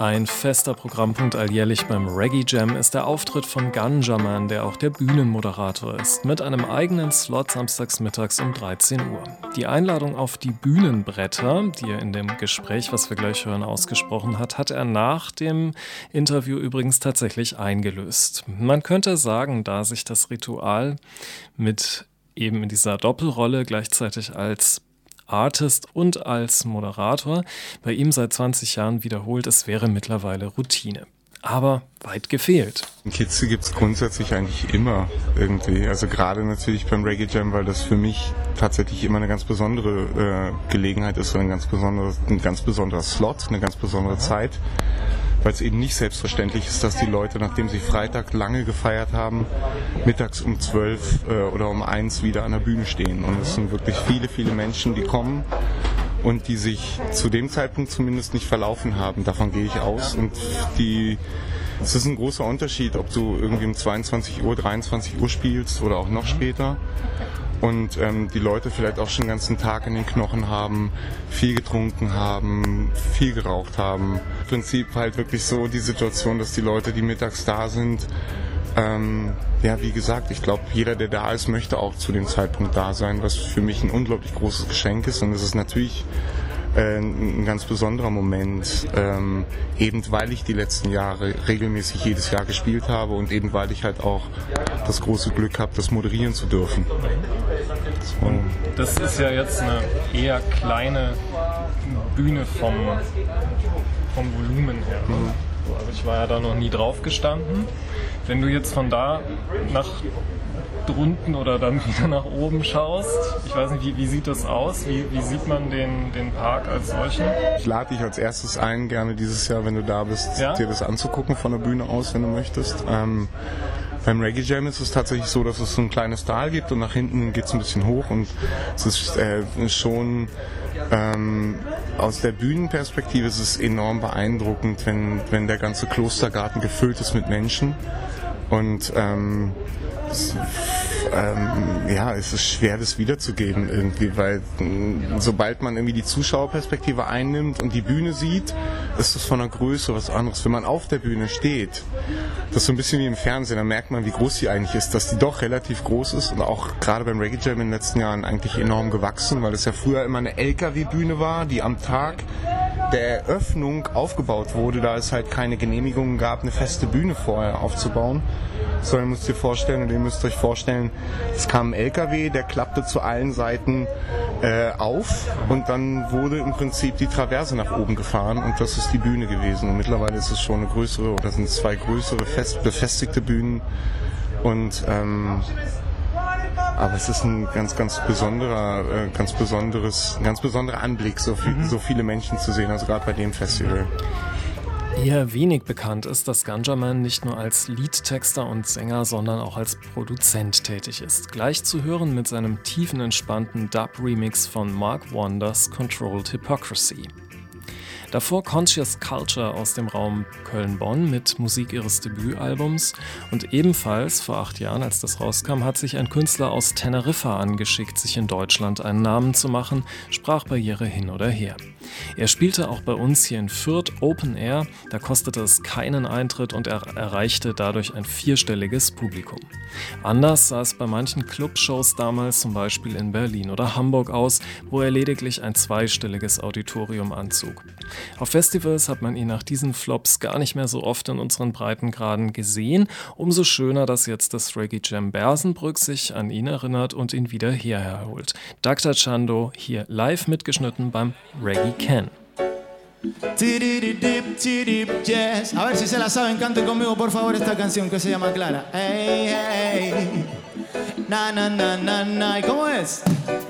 Ein fester Programmpunkt alljährlich beim Reggae Jam ist der Auftritt von Gunjaman, der auch der Bühnenmoderator ist, mit einem eigenen Slot samstags mittags um 13 Uhr. Die Einladung auf die Bühnenbretter, die er in dem Gespräch, was wir gleich hören, ausgesprochen hat, hat er nach dem Interview übrigens tatsächlich eingelöst. Man könnte sagen, da sich das Ritual mit eben in dieser Doppelrolle gleichzeitig als Artist und als Moderator bei ihm seit 20 Jahren wiederholt, es wäre mittlerweile Routine. Aber weit gefehlt. Kitzel gibt es grundsätzlich eigentlich immer irgendwie. Also gerade natürlich beim Reggae Jam, weil das für mich tatsächlich immer eine ganz besondere Gelegenheit ist, ein ganz besonderer Slot, eine ganz besondere Zeit. Weil es eben nicht selbstverständlich ist, dass die Leute, nachdem sie Freitag lange gefeiert haben, mittags um 12 oder um 1 wieder an der Bühne stehen. Und es sind wirklich viele, viele Menschen, die kommen und die sich zu dem Zeitpunkt zumindest nicht verlaufen haben. Davon gehe ich aus. Und es ist ein großer Unterschied, ob du irgendwie um 22 Uhr, 23 Uhr spielst oder auch noch später. Und die Leute vielleicht auch schon den ganzen Tag in den Knochen haben, viel getrunken haben, viel geraucht haben. Im Prinzip halt wirklich so die Situation, dass die Leute, die mittags da sind, wie gesagt, ich glaube, jeder, der da ist, möchte auch zu dem Zeitpunkt da sein, was für mich ein unglaublich großes Geschenk ist. Und es ist natürlich ein ganz besonderer Moment, eben weil ich die letzten Jahre regelmäßig jedes Jahr gespielt habe und eben weil ich halt auch das große Glück habe, das moderieren zu dürfen. Und das ist ja jetzt eine eher kleine Bühne vom Volumen her. Also ich war ja da noch nie drauf gestanden. Wenn du jetzt von da nach drunten oder dann wieder nach oben schaust, ich weiß nicht, wie sieht das aus? Wie sieht man den Park als solchen? Ich lade dich als erstes ein, gerne dieses Jahr, wenn du da bist, dir das anzugucken von der Bühne aus, wenn du möchtest. Beim Reggae Jam ist es tatsächlich so, dass es so ein kleines Tal gibt und nach hinten geht es ein bisschen hoch und es ist schon aus der Bühnenperspektive ist es enorm beeindruckend, wenn der ganze Klostergarten gefüllt ist mit Menschen und es ist schwer, das wiederzugeben irgendwie, weil sobald man irgendwie die Zuschauerperspektive einnimmt und die Bühne sieht, ist das von der Größe was anderes. Wenn man auf der Bühne steht, das ist so ein bisschen wie im Fernsehen, dann merkt man, wie groß sie eigentlich ist, dass die doch relativ groß ist und auch gerade beim Reggae Jam in den letzten Jahren eigentlich enorm gewachsen, weil es ja früher immer eine LKW-Bühne war, die am Tag der Eröffnung aufgebaut wurde, da es halt keine Genehmigungen gab, eine feste Bühne vorher aufzubauen. Sondern ihr müsst euch vorstellen, es kam ein LKW, der klappte zu allen Seiten auf und dann wurde im Prinzip die Traverse nach oben gefahren und das ist die Bühne gewesen. Und mittlerweile ist es schon eine größere, oder sind 2 größere befestigte Bühnen und aber es ist ein ganz besonderer Anblick, so viele Menschen zu sehen, also gerade bei dem Festival. Eher wenig bekannt ist, dass Gunjaman nicht nur als Liedtexter und Sänger, sondern auch als Produzent tätig ist. Gleich zu hören mit seinem tiefenentspannten Dub-Remix von Mark Wonders Controlled Hypocrisy. Davor Conscious Culture aus dem Raum Köln-Bonn mit Musik ihres Debütalbums und ebenfalls vor 8 Jahren, als das rauskam, hat sich ein Künstler aus Teneriffa angeschickt, sich in Deutschland einen Namen zu machen, Sprachbarriere hin oder her. Er spielte auch bei uns hier in Fürth Open Air, da kostete es keinen Eintritt und er erreichte dadurch ein 4-stelliges Publikum. Anders sah es bei manchen Clubshows damals, zum Beispiel in Berlin oder Hamburg aus, wo er lediglich ein 2-stelliges Auditorium anzog. Auf Festivals hat man ihn nach diesen Flops gar nicht mehr so oft in unseren Breitengraden gesehen. Umso schöner, dass jetzt das Reggae Jam Bersenbrück sich an ihn erinnert und ihn wieder hierher holt. Dr. Chando hier live mitgeschnitten beim Reggae Can. Yes. A ver si se la saben, canten conmigo por favor esta canción que se llama Clara. Hey, hey. Na, na, na, na, na. ¿Y cómo es?